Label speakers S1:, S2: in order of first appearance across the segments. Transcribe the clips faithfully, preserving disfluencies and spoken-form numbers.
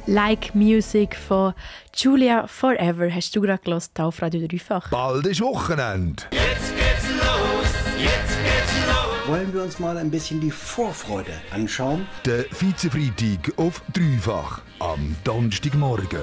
S1: Like Music von Julia Forever hast du gerade gehört, auf Radio dreifach.
S2: Bald ist Wochenende.
S3: Jetzt geht's los, jetzt geht's los.
S4: Wollen wir uns mal ein bisschen die Vorfreude anschauen?
S2: Der Vize-Freitag auf dreifach am Donnerstagmorgen.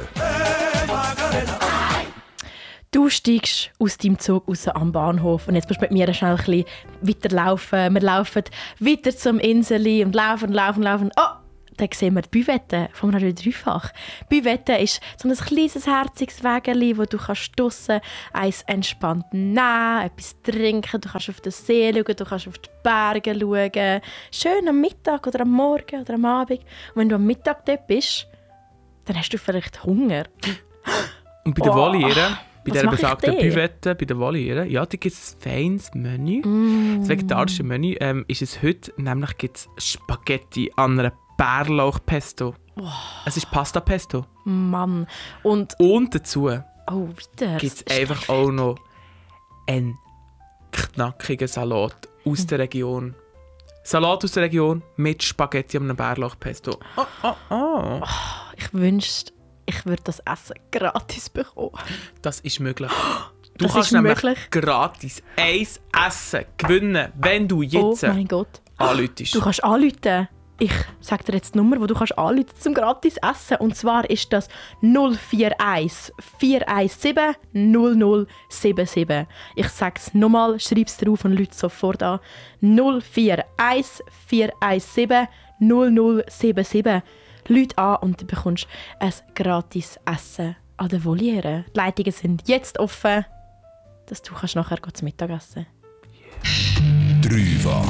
S1: Du steigst aus deinem Zug raus am Bahnhof und jetzt musst du mit mir schnell ein bisschen weiterlaufen. Wir laufen weiter zum Inseli und laufen, laufen, laufen. Oh! Dann sehen wir die Büvette vom Radio dreifach. Büvette ist so ein kleines, herziges Wägeli, wo du kannst draussen eins entspannt nehmen, etwas trinken, du kannst auf den See schauen, du kannst auf die Berge schauen. Schön am Mittag oder am Morgen oder am Abend. Und wenn du am Mittag dort bist, dann hast du vielleicht Hunger.
S5: Und bei der
S1: Oh,
S5: Voliere, bei
S1: was
S5: der
S1: mache ich
S5: besagten
S1: dir?
S5: Büvette, bei der Voliere, ja, da gibt es ein feines Menü.
S1: Mm.
S5: Das vegetarische Menü ähm, ist es heute, nämlich gibt es Spaghetti an einer Bärlauchpesto. Oh. Es ist Pasta-Pesto.
S1: Mann. Und,
S5: Und dazu
S1: oh, wieder.
S5: gibt es einfach auch noch einen knackigen Salat aus der Region. Salat aus der Region mit Spaghetti an einer Bärlauchpesto. Oh, oh, oh.
S1: Ich wünschte, ich würde das Essen gratis bekommen.
S5: Das ist möglich. Du
S1: Das
S5: kannst
S1: ist
S5: nämlich
S1: möglich.
S5: gratis ein Essen gewinnen, wenn du jetzt
S1: Oh mein Gott.
S5: anrufst.
S1: Du kannst anrufen. Ich sage dir jetzt die Nummer, wo du kannst anrufen zum gratis Essen. Und zwar ist das null vier eins vier eins sieben null null sieben sieben. Ich sage es nochmal, schreib es drauf und Leute sofort an. null vier eins vier eins sieben null null sieben sieben. Leute an und du bekommst ein gratis Essen an der Voliere. Die Leitungen sind jetzt offen, dass du kannst nachher zum Mittagessen.
S2: Dreifach.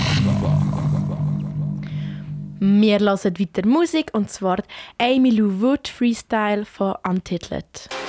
S1: Wir hören weiter Musik, und zwar Amy Lou Wood Freestyle von Untitled.